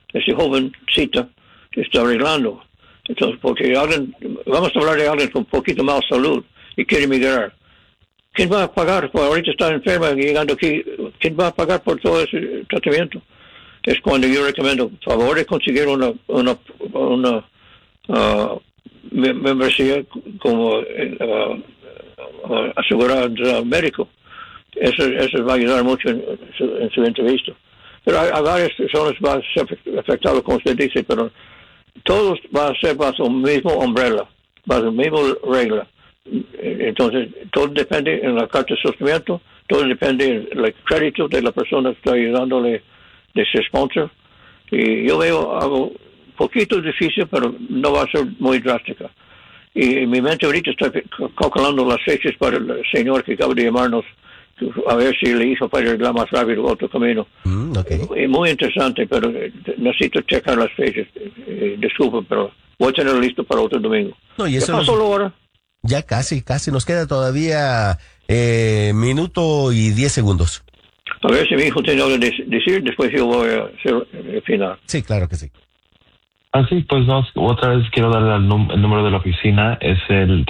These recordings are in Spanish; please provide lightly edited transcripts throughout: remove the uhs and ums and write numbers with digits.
ese jovencita está arreglando. Entonces, porque vamos a hablar de alguien con un poquito más salud y quiere emigrar. ¿Quién va a pagar? Pues ahorita está enferma y llegando aquí. ¿Quién va a pagar por todo ese tratamiento? Es cuando yo recomiendo, por favor, de conseguir una membresía como aseguranza médico. Eso va a ayudar mucho en su entrevista. Pero hay varias personas que van a ser afectadas, como usted dice, pero todos van a ser bajo el mismo umbrella, bajo la misma regla. Entonces, todo depende en la carta de sostenimiento, todo depende del crédito de la persona que está ayudándole de ser sponsor. Y yo veo algo un poquito difícil, pero no va a ser muy drástica. Y en mi mente ahorita está calculando las fechas para el señor que acaba de llamarnos, a ver si le hizo para arreglar más rápido otro camino. Okay. Muy interesante, pero necesito checar las fechas. Disculpen, pero voy a tenerlo listo para otro domingo. No, y eso ¿Qué pasó ahora? Ya casi. Nos queda todavía minuto y 10 segundos. A ver si mi hijo tiene algo que decir, después yo voy a hacer el final. Sí, claro que sí. Así pues, otra vez quiero darle el número de la oficina. Es el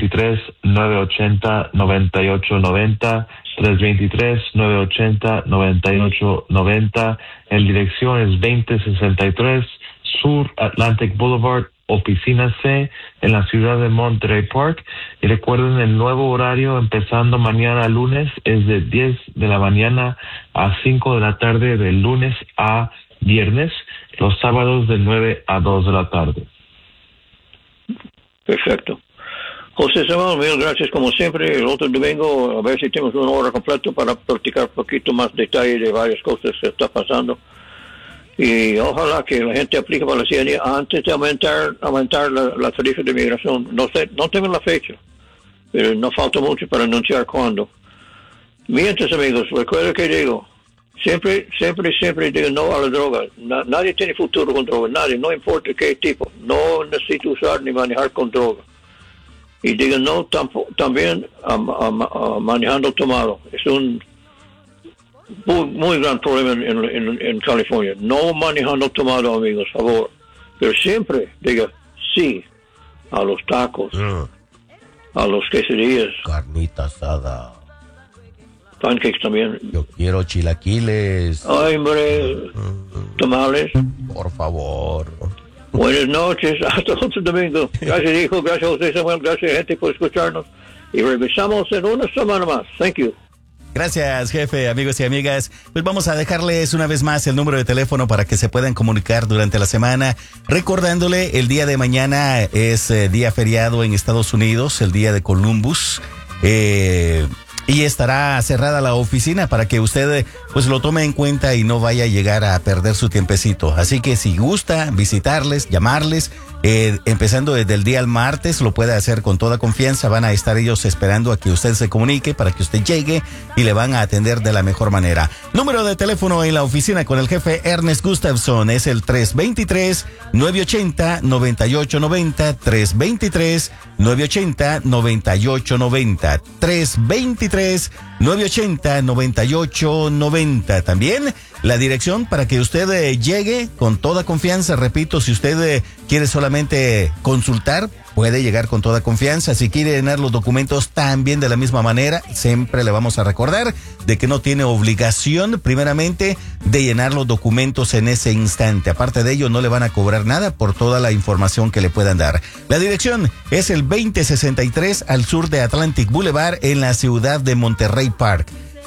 323-980-9890. 323-980-9890. En dirección es 2063 Sur Atlantic Boulevard, Oficina C, en la ciudad de Monterey Park. Y recuerden, el nuevo horario empezando mañana lunes es de 10 de la mañana a 5 de la tarde, de lunes a viernes, los sábados de 9 a 2 de la tarde. Perfecto. José Samuel, mil gracias como siempre. El otro domingo, a ver si tenemos una hora completa para platicar un poquito más detalle de varias cosas que está pasando. Y ojalá que la gente aplique para la ciudadanía antes de aumentar la tarifa de migración. No tengo la fecha, pero no falta mucho para anunciar cuándo. Mientras, amigos, recuerden que digo, siempre digo no a la droga. Nadie tiene futuro con droga, nadie, no importa qué tipo. No necesito usar ni manejar con droga. Y digan no también a manejando tomado. Es un muy gran problema en California. No manejando tomado, amigos, por favor. Pero siempre diga sí a los tacos, a los quesadillas, Carnita asada, pancakes también. yo quiero chilaquiles. Ay, hombre, tamales. Por favor. Buenas noches, hasta otro domingo. Gracias, hijo, gracias, José Samuel, gracias, gente, por escucharnos. Y regresamos en una semana más. Thank you. Gracias, jefe, amigos y amigas. Pues vamos a dejarles una vez más el número de teléfono para que se puedan comunicar durante la semana. Recordándole, el día de mañana es día feriado en Estados Unidos, el día de Columbus. Y estará cerrada la oficina para que usted pues lo tome en cuenta y no vaya a llegar a perder su tiempecito. Así que si gusta visitarles, llamarles, empezando desde el día al martes, lo puede hacer con toda confianza. Van a estar ellos esperando a que usted se comunique para que usted llegue y le van a atender de la mejor manera. Número de teléfono en la oficina con el jefe Ernest Gustafson es el 323-980-9890, 323-980-9890, 323-980-9890. También la dirección para que usted llegue con toda confianza. Repito, si usted quiere solamente consultar, puede llegar con toda confianza. Si quiere llenar los documentos también de la misma manera, siempre le vamos a recordar de que no tiene obligación, primeramente, de llenar los documentos en ese instante. Aparte de ello, no le van a cobrar nada por toda la información que le puedan dar. La dirección es el 2063 al sur de Atlantic Boulevard en la ciudad de Monterey Park.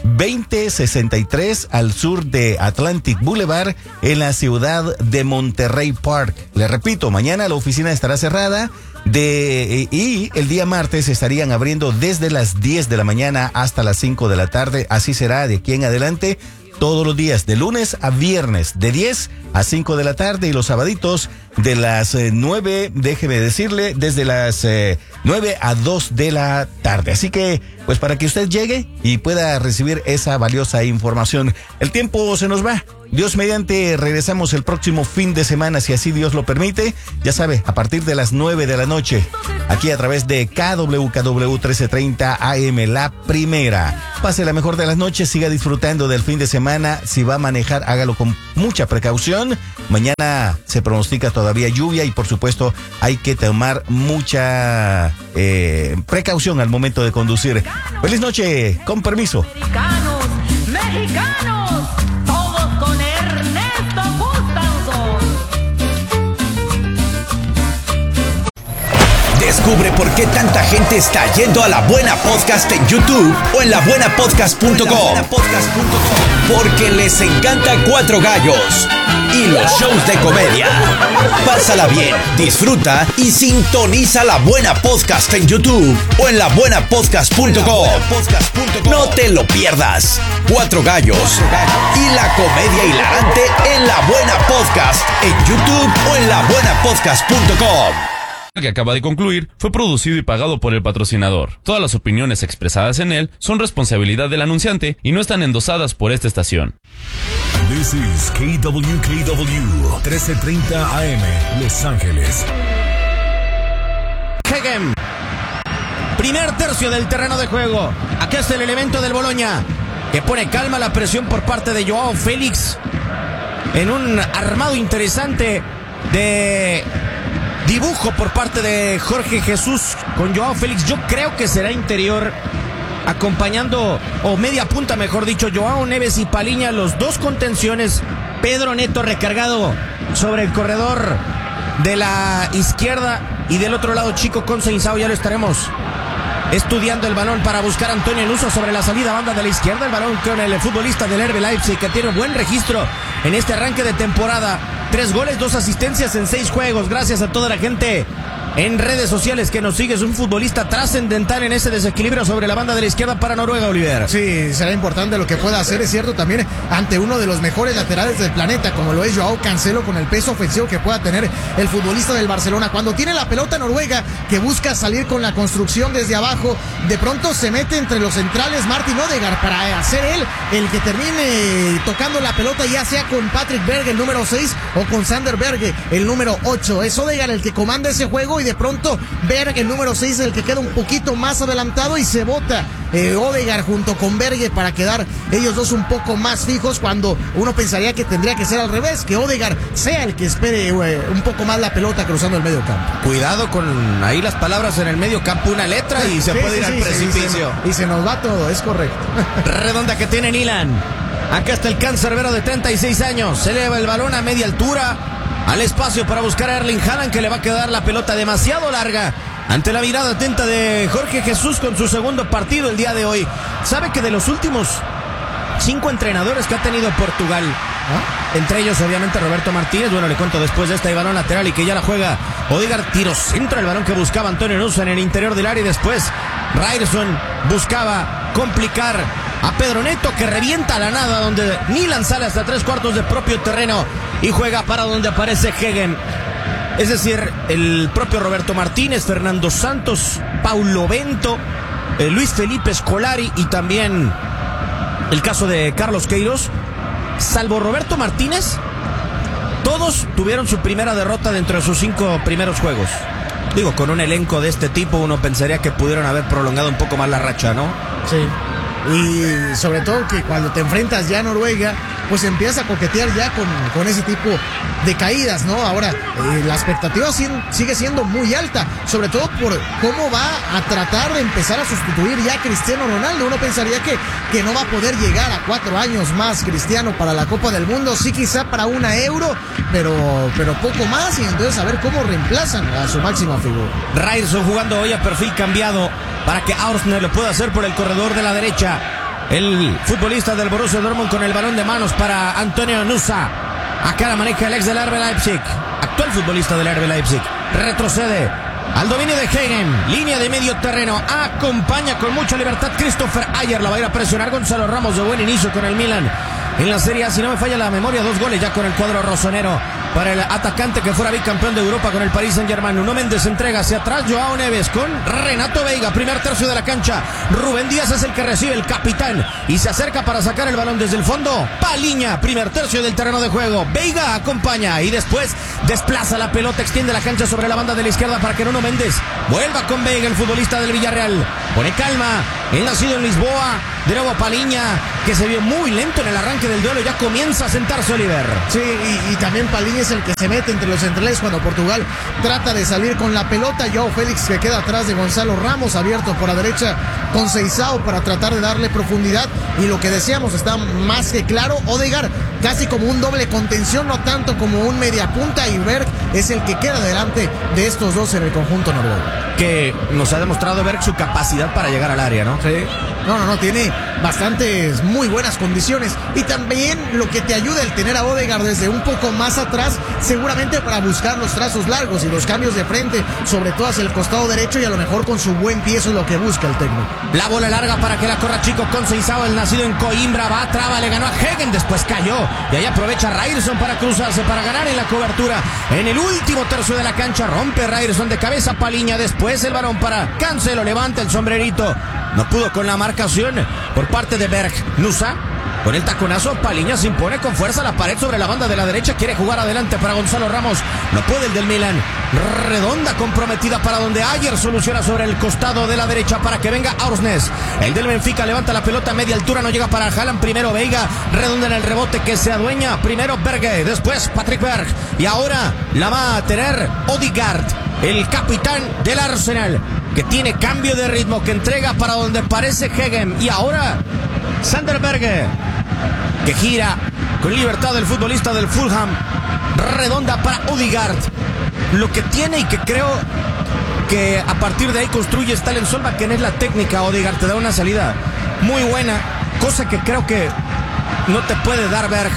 2063 al sur de Atlantic Boulevard en la ciudad de Monterey Park. Le repito, mañana la oficina estará cerrada y el día martes estarían abriendo desde las 10 de la mañana hasta las 5 de la tarde. Así será de aquí en adelante todos los días, de lunes a viernes, de 10 a 5 de la tarde, y los sabaditos de las 9, déjeme decirle, desde las 9 a 2 de la tarde. Así que pues para que usted llegue y pueda recibir esa valiosa información. El tiempo se nos va. Dios mediante, regresamos el próximo fin de semana, si así Dios lo permite. Ya sabe, a partir de las 9 de la noche, aquí a través de KWKW 1330 AM, La Primera. Pase la mejor de las noches, siga disfrutando del fin de semana. Si va a manejar, hágalo con mucha precaución. Mañana se pronostica todavía lluvia y por supuesto hay que tomar mucha precaución al momento de conducir. Feliz noche, con permiso. Mexicanos, todos con Ernesto Gustavo. Descubre por qué tanta gente está yendo a La Buena Podcast en YouTube o en labuenapodcast.com. Porque les encanta Cuatro Gallos y los shows de comedia. Pásala bien, disfruta y sintoniza La Buena Podcast en YouTube o en labuenapodcast.com. No te lo pierdas. Cuatro Gallos y la comedia hilarante en La Buena Podcast en YouTube o en labuenapodcast.com. Que acaba de concluir fue producido y pagado por el patrocinador. Todas las opiniones expresadas en él son responsabilidad del anunciante y no están endosadas por esta estación. This is KWKW 1330 AM, Los Ángeles. Hegem. Primer tercio del terreno de juego. Aquí está el elemento del Bologna, que pone calma la presión por parte de Joao Félix en un armado interesante de dibujo por parte de Jorge Jesús con Joao Félix. Yo creo que será interior, acompañando, o media punta mejor dicho, Joao Neves y Paliña, los dos contenciones. Pedro Neto recargado sobre el corredor de la izquierda y del otro lado Chico Conceição. Ya lo estaremos estudiando el balón para buscar a Antonio Nusa sobre la salida banda de la izquierda. El balón con el futbolista del RB Leipzig, que tiene un buen registro en este arranque de temporada. 3 goles, 2 asistencias en 6 juegos. Gracias a toda la gente en redes sociales que nos sigue. Es un futbolista trascendental en ese desequilibrio sobre la banda de la izquierda para Noruega, Oliver. Sí, será importante lo que pueda hacer, es cierto, también ante uno de los mejores laterales del planeta, como lo es Joao Cancelo, con el peso ofensivo que pueda tener el futbolista del Barcelona. Cuando tiene la pelota Noruega, que busca salir con la construcción desde abajo, de pronto se mete entre los centrales Martin Odegaard para hacer él el que termine tocando la pelota, ya sea con Patrick Berg, el número 6, o con Sander Berge, el número 8. Es Odegaard el que comanda ese juego y de pronto Berg, el número 6, el que queda un poquito más adelantado y se bota Odegaard junto con Berge para quedar ellos dos un poco más fijos, cuando uno pensaría que tendría que ser al revés, que Odegaard sea el que espere un poco más la pelota cruzando el medio campo. Cuidado con ahí las palabras en el medio campo, una letra y se puede ir al precipicio. Y se nos va todo, es correcto. Redonda que tiene Nilan. Acá está el cancerbero de 36 años. Se eleva el balón a media altura al espacio para buscar a Erling Haaland, que le va a quedar la pelota demasiado larga ante la mirada atenta de Jorge Jesús con su segundo partido el día de hoy. Sabe que de los últimos 5 entrenadores que ha tenido Portugal, entre ellos obviamente Roberto Martínez, bueno, le cuento después de esta, y balón lateral y que ya la juega Odegaard, tiro centro, el balón que buscaba Antonio Nusa en el interior del área, y después Ryerson buscaba complicar a Pedro Neto, que revienta a la nada, donde Nilan sale hasta 3/4 de propio terreno y juega para donde aparece Hegem. Es decir, el propio Roberto Martínez, Fernando Santos, Paulo Bento, Luis Felipe Scolari y también el caso de Carlos Queiroz. Salvo Roberto Martínez, todos tuvieron su primera derrota dentro de sus 5 primeros juegos. Digo, con un elenco de este tipo uno pensaría que pudieron haber prolongado un poco más la racha, ¿no? Sí. Y sobre todo que cuando te enfrentas ya a Noruega, pues empiezas a coquetear ya con ese tipo de caídas, ¿no? Ahora, la expectativa sigue siendo muy alta, sobre todo por cómo va a tratar de empezar a sustituir ya a Cristiano Ronaldo. Uno pensaría que no va a poder llegar a 4 años más Cristiano para la Copa del Mundo, sí quizá para una Euro, pero poco más, y entonces a ver cómo reemplazan a su máxima figura. Ryerson jugando hoy a perfil cambiado para que Aursner lo pueda hacer por el corredor de la derecha. El futbolista del Borussia Dortmund con el balón de manos para Antonio Nusa. Acá la maneja el ex del RB Leipzig, actual futbolista del RB Leipzig. Retrocede al dominio de Hegem, línea de medio terreno, acompaña con mucha libertad Christopher Ayer, la va a ir a presionar Gonzalo Ramos, de buen inicio con el Milan en la Serie A, si no me falla la memoria, 2 goles ya con el cuadro rosonero. para el atacante que fuera bicampeón de Europa con el Paris Saint-Germain. Nuno Méndez entrega hacia atrás, Joao Neves con Renato Veiga, primer tercio de la cancha. Rubén Díaz es el que recibe, el capitán, y se acerca para sacar el balón desde el fondo. Paliña, primer tercio del terreno de juego. Veiga acompaña y después desplaza la pelota, extiende la cancha sobre la banda de la izquierda para que Nuno Méndez vuelva con Veiga, el futbolista del Villarreal. Pone calma, el nacido en Lisboa. De nuevo Paliña, que se vio muy lento en el arranque del duelo, ya comienza a sentarse Oliver. Sí, y también Paliña es el que se mete entre los centrales cuando Portugal trata de salir con la pelota. Joao Félix, que queda atrás de Gonzalo Ramos, abierto por la derecha con Seisao para tratar de darle profundidad. Y lo que decíamos está más que claro, Odegaard casi como un doble contención, no tanto como un mediapunta, y Berg es el que queda delante de estos dos en el conjunto noruego. Que nos ha demostrado Berg su capacidad para llegar al área, ¿no? Sí. No, tiene bastantes muy buenas condiciones, y también lo que te ayuda el tener a Odegaard desde un poco más atrás, seguramente para buscar los trazos largos y los cambios de frente, sobre todo hacia el costado derecho, y a lo mejor con su buen pie eso es lo que busca el técnico. La bola larga para que la corra Chico con Seisao, el nacido en Coimbra, va, traba, le ganó a Hegen, después cayó, y ahí aprovecha Ryerson para cruzarse, para ganar en la cobertura. En el último tercio de la cancha rompe Ryerson de cabeza, Paliña, después el balón para Cancelo, levanta el sombrerito, no pudo con la marcación por parte de Berg. Nusa, con el taconazo, Paliña se impone con fuerza a la pared sobre la banda de la derecha, quiere jugar adelante para Gonzalo Ramos, no puede el del Milan. Redonda comprometida para donde Ayer soluciona sobre el costado de la derecha para que venga Orsnes. El del Benfica levanta la pelota a media altura, no llega para Haaland, primero Veiga, redonda en el rebote que se adueña, primero Berge, después Patrick Berg, y ahora la va a tener Odegaard, el capitán del Arsenal, que tiene cambio de ritmo, que entrega para donde parece Hegen, y ahora Sander Berge, que gira con libertad el futbolista del Fulham, redonda para Odegaard. Lo que tiene, y que creo que a partir de ahí construye Stalen Solbakken, es la técnica. Odegaard te da una salida muy buena, cosa que creo que no te puede dar Berg.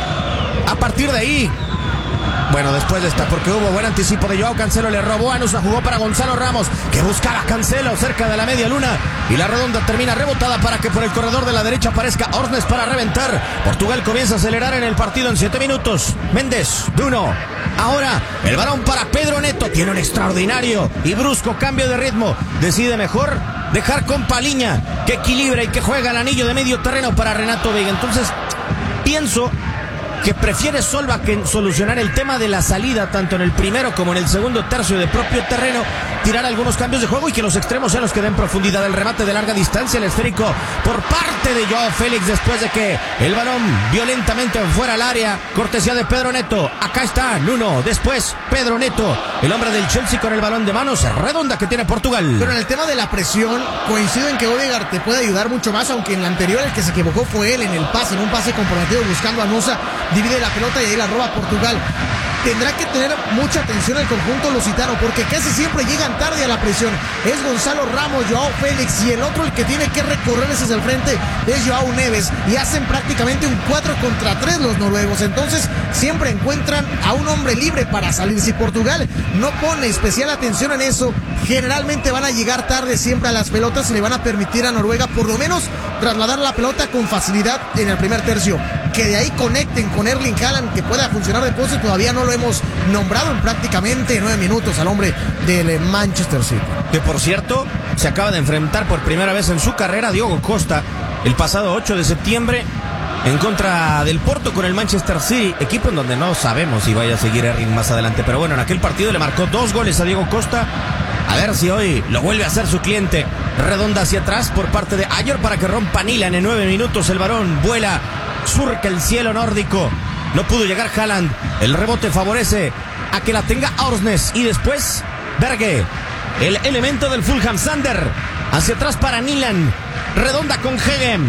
A partir de ahí, bueno, después de esta, porque hubo buen anticipo de Joao Cancelo, le robó a Nusa, jugó para Gonzalo Ramos, que buscaba a Cancelo cerca de la media luna, y la redonda termina rebotada para que por el corredor de la derecha aparezca Orsnes para reventar. Portugal comienza a acelerar en el partido en 7 minutos. Méndez, de uno. Ahora el balón para Pedro Neto, tiene un extraordinario y brusco cambio de ritmo, decide mejor dejar con Paliña, que equilibra y que juega el anillo de medio terreno para Renato Veiga. Entonces pienso que prefiere Solbakken solucionar el tema de la salida tanto en el primero como en el segundo tercio de propio terreno, tirar algunos cambios de juego y que los extremos sean los que den profundidad. El remate de larga distancia, el esférico por parte de Joao Félix, después de que el balón violentamente fuera al área, cortesía de Pedro Neto. Acá está Nuno, después Pedro Neto, el hombre del Chelsea con el balón de manos, redonda que tiene Portugal. Pero en el tema de la presión, coincido en que Odegaard te puede ayudar mucho más, aunque en la anterior el que se equivocó fue él en el pase, en un pase comprometido buscando a Nusa, divide la pelota y ahí la roba Portugal. Tendrá que tener mucha atención el conjunto lusitano, porque casi siempre llegan tarde a la presión. Es Gonzalo Ramos, Joao Félix, y el otro el que tiene que recorrerles hacia el frente es Joao Neves, y hacen prácticamente un 4 contra 3 los noruegos. Entonces siempre encuentran a un hombre libre para salir. Si Portugal no pone especial atención en eso, generalmente van a llegar tarde siempre a las pelotas y le van a permitir a Noruega por lo menos trasladar la pelota con facilidad en el primer tercio. Que de ahí conecten con Erling Haaland, que pueda funcionar de pose, todavía no lo hemos nombrado en prácticamente 9 minutos al hombre del Manchester City. Que por cierto, se acaba de enfrentar por primera vez en su carrera Diogo Costa el pasado 8 de septiembre en contra del Porto con el Manchester City, equipo en donde no sabemos si vaya a seguir Erling más adelante, pero bueno, en aquel partido le marcó 2 goles a Diogo Costa. A ver si hoy lo vuelve a hacer su cliente. Redonda hacia atrás por parte de Ayer para que rompa Nilan en 9 minutos. El varón vuela, surca el cielo nórdico. No pudo llegar Haaland. El rebote favorece a que la tenga Orsnes. Y después Berge, el elemento del Fulham. Sander hacia atrás para Nilan. Redonda con Hegen.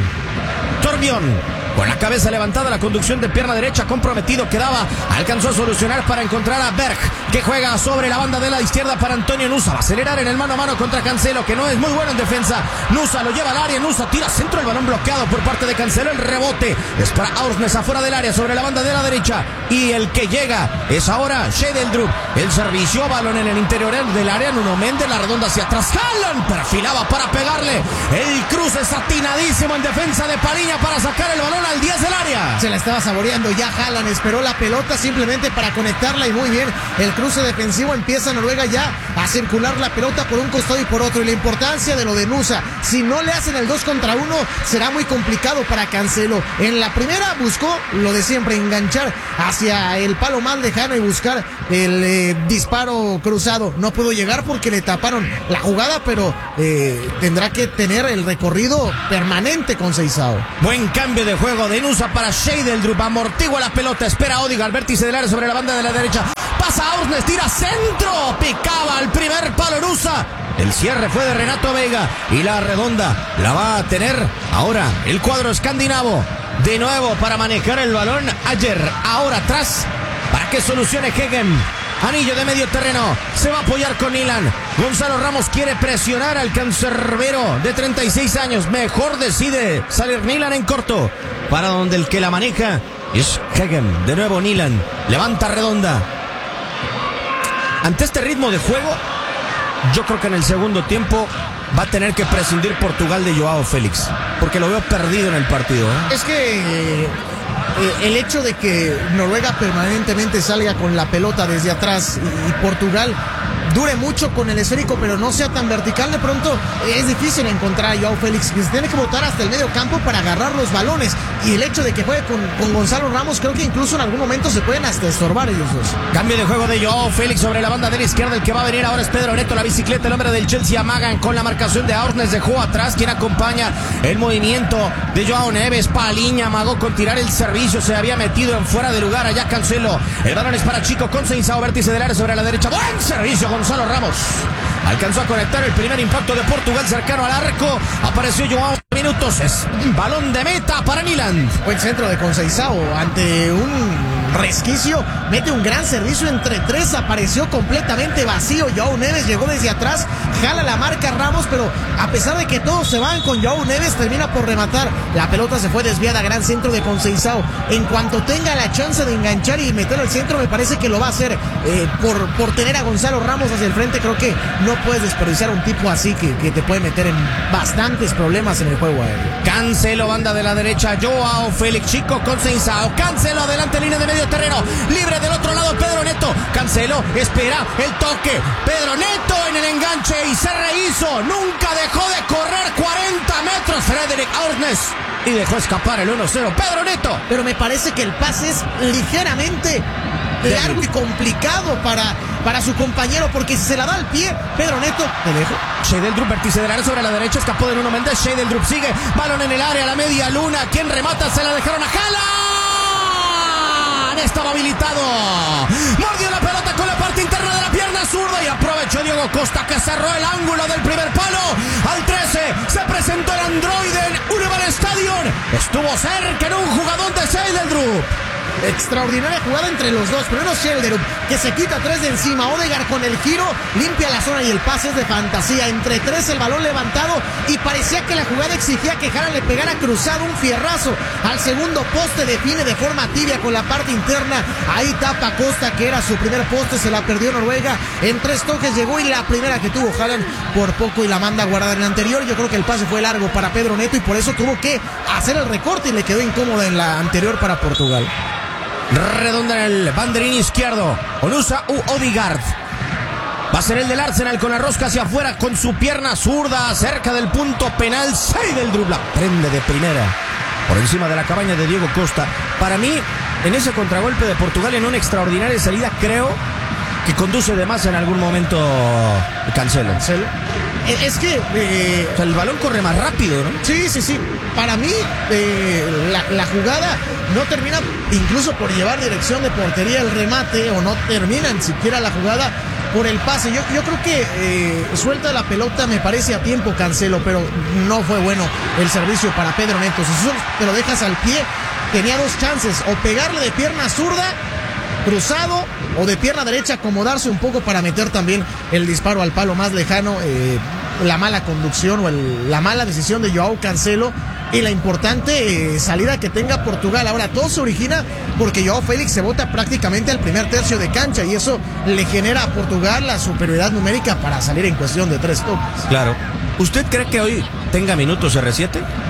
Torbjörn con la cabeza levantada, la conducción de pierna derecha, comprometido quedaba, alcanzó a solucionar para encontrar a Berg, que juega sobre la banda de la izquierda para Antonio Nusa, va a acelerar en el mano a mano contra Cancelo, que no es muy bueno en defensa. Nusa lo lleva al área, Nusa tira centro, el balón bloqueado por parte de Cancelo, el rebote es para Orsnes afuera del área, sobre la banda de la derecha, y el que llega es ahora Schedeldrup, el servicio, balón en el interior del área, Nuno Méndez, la redonda hacia atrás, Haaland perfilaba para pegarle, el cruce es atinadísimo en defensa de Paliña para sacar el balón balón al 10 del área. Se la estaba saboreando ya Haaland, esperó la pelota simplemente para conectarla y muy bien. El cruce defensivo, empieza Noruega ya a circular la pelota por un costado y por otro. Y la importancia de lo de Nusa, si no le hacen el 2 contra 1, será muy complicado para Cancelo. En la primera buscó lo de siempre, enganchar hacia el palo más lejano y buscar el disparo cruzado. No pudo llegar porque le taparon la jugada, pero tendrá que tener el recorrido permanente con Seisao. Buen cambio de juego de Nusa para Scheidel-Drup, amortigua la pelota, espera a Odegaard, vértice del área sobre la banda de la derecha, pasa a Ausnes, tira centro, picaba al primer palo Nusa. El cierre fue de Renato Veiga y la redonda la va a tener ahora el cuadro escandinavo. De nuevo para manejar el balón Ayer, ahora atrás para que solucione Hegem. Anillo de medio terreno, se va a apoyar con Nilan. Gonzalo Ramos quiere presionar al cancerbero de 36 años. Mejor decide salir Nilan en corto, para donde el que la maneja es Hegem. De nuevo Nilan, levanta redonda. Ante este ritmo de juego, yo creo que en el segundo tiempo va a tener que prescindir Portugal de Joao Félix, porque lo veo perdido en el partido, ¿eh? Es que el hecho de que Noruega permanentemente salga con la pelota desde atrás y Portugal dure mucho con el esférico, pero no sea tan vertical, de pronto es difícil encontrar a Joao Félix, que se tiene que botar hasta el medio campo para agarrar los balones. Y el hecho de que juegue con Gonzalo Ramos, creo que incluso en algún momento se pueden hasta estorbar ellos dos. Cambio de juego de Joao Félix sobre la banda de la izquierda. El que va a venir ahora es Pedro Neto, la bicicleta, el hombre del Chelsea. Amagan con la marcación de Ausnes, dejó atrás quien acompaña el movimiento de Joao Neves. Paliña amagó con tirar el servicio, se había metido en fuera de lugar allá Cancelo. El balón es para Chico con Seisao, vértice del área sobre la derecha. Buen servicio Gonzalo Ramos. Alcanzó a conectar el primer impacto de Portugal cercano al arco. Apareció Joao minutos. Es balón de meta para Niland. Buen centro de Conceição ante un resquicio. Mete un gran servicio entre tres. Apareció completamente vacío. Joao Neves llegó desde atrás. Jala la marca Ramos, pero a pesar de que todos se van con Joao Neves, termina por rematar. La pelota se fue desviada. Gran centro de Conceição. En cuanto tenga la chance de enganchar y meter al centro, me parece que lo va a hacer. Por tener a Gonzalo Ramos hacia el frente, creo que no puedes desperdiciar un tipo así que te puede meter en bastantes problemas en el juego aéreo. Cancelo, banda de la derecha, Joao Félix, Chico con Seisao. Cancelo, adelante, línea de medio terreno, libre del otro lado Pedro Neto. Cancelo, espera el toque. Pedro Neto en el enganche y se rehizo. Nunca dejó de correr 40 metros Frederick Ausnes y dejó escapar el 1-0. Pedro Neto. Pero me parece que el pase es ligeramente largo y complicado para su compañero, porque si se la da al pie, Pedro Neto de lejos. Scheidel-Drup, vértice del área sobre la derecha, escapó de Nuno Méndez. Scheidel-Drup sigue, balón en el área, a la media luna. ¿Quién remata? Se la dejaron a Haaland. Estaba habilitado. Mordió la pelota con la parte interna de la pierna zurda y aprovechó Diego Costa, que cerró el ángulo del primer palo. Al 13 se presentó el androide en Unival Stadium. Estuvo cerca en un jugador de Scheidel-Drup. Extraordinaria jugada entre los dos. Primero Scheidel-Drup, que se quita tres de encima. Odegaard con el giro, limpia la zona y el pase es de fantasía. Entre tres el balón levantado y parecía que la jugada exigía que Haaland le pegara cruzado, un fierrazo al segundo poste. Define de forma tibia con la parte interna. Ahí tapa Costa, que era su primer poste. Se la perdió Noruega. En tres toques llegó y la primera que tuvo Haaland por poco y la manda guardada en el anterior. Yo creo que el pase fue largo para Pedro Neto y por eso tuvo que hacer el recorte y le quedó incómoda en la anterior para Portugal. Redonda en el banderín izquierdo. Onusa u Odegaard. Va a ser el del Arsenal con la rosca hacia afuera con su pierna zurda cerca del punto penal. Scheidel-Drup la prende de primera por encima de la cabaña de Diego Costa. Para mí, en ese contragolpe de Portugal, en una extraordinaria salida, creo que conduce de más en algún momento Cancelo. Es que o sea, el balón corre más rápido, ¿no? Sí. Para mí la jugada no termina incluso por llevar dirección de portería el remate, o no termina ni siquiera la jugada por el pase. Yo creo que suelta la pelota, me parece, a tiempo Cancelo, pero no fue bueno el servicio para Pedro Neto. Si te lo dejas al pie, tenía dos chances: o pegarle de pierna zurda cruzado, o de pierna derecha acomodarse un poco para meter también el disparo al palo más lejano. La mala conducción o la mala decisión de Joao Cancelo y la importante salida que tenga Portugal. Ahora todo se origina porque Joao Félix se bota prácticamente al primer tercio de cancha y eso le genera a Portugal la superioridad numérica para salir en cuestión de tres toques. Claro. ¿Usted cree que hoy tenga minutos R7?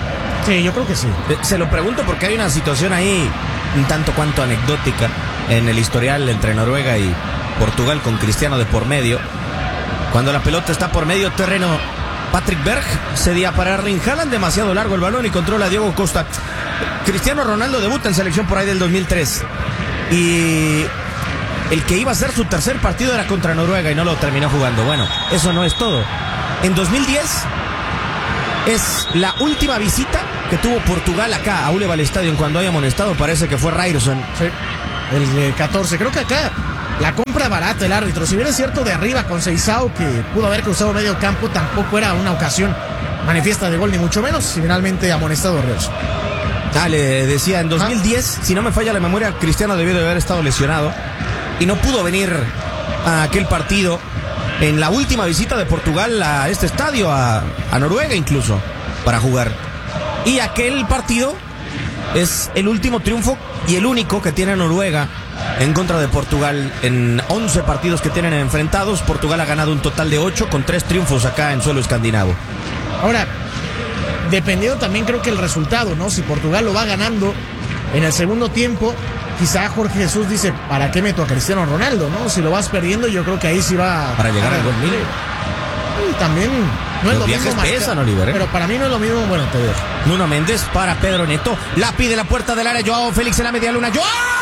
Sí, yo creo que sí. Se lo pregunto porque hay una situación ahí un tanto cuanto anecdótica en el historial entre Noruega y Portugal con Cristiano de por medio. Cuando la pelota está por medio terreno, Patrick Berg cedía para Erling Haaland, demasiado largo el balón y controla a Diego Costa. Cristiano Ronaldo debuta en selección por ahí del 2003 y el que iba a ser su tercer partido era contra Noruega y no lo terminó jugando. Bueno, eso no es todo. En 2010 es la última visita que tuvo Portugal acá a Uleval Stadium cuando hay amonestado, parece que fue Ryerson. Sí, el 14. Creo que acá la compra barata el árbitro. Si bien es cierto de arriba con Seisao, que pudo haber cruzado medio campo, tampoco era una ocasión manifiesta de gol, ni mucho menos. Y finalmente amonestado Ryerson. Le decía, en 2010, si no me falla la memoria, Cristiano debió de haber estado lesionado y no pudo venir a aquel partido en la última visita de Portugal a este estadio, a Noruega incluso, para jugar. Y aquel partido es el último triunfo y el único que tiene Noruega en contra de Portugal. En 11 partidos que tienen enfrentados, Portugal ha ganado un total de 8 con 3 triunfos acá en suelo escandinavo. Ahora, dependiendo también creo que el resultado, ¿no? Si Portugal lo va ganando en el segundo tiempo, quizá Jorge Jesús dice, ¿para qué meto a Cristiano Ronaldo, no? Si lo vas perdiendo, yo creo que ahí sí va para llegar al gol mil. Y también no es los lo mismo viajes pesan, Oliver, pero para mí no es lo mismo. Bueno, te dejo. Nuno Méndez para Pedro Neto, la pide la puerta del área, Joao Félix en la media luna, ¡Joao!